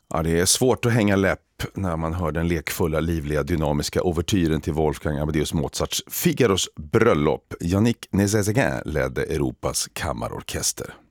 Ja, det är svårt att hänga läpp när man hör den lekfulla, livliga, dynamiska ouvertyren till Wolfgang Amadeus Mozarts Figaros bröllop. Yannick Nézet-Séguin ledde Europas kammarorkester.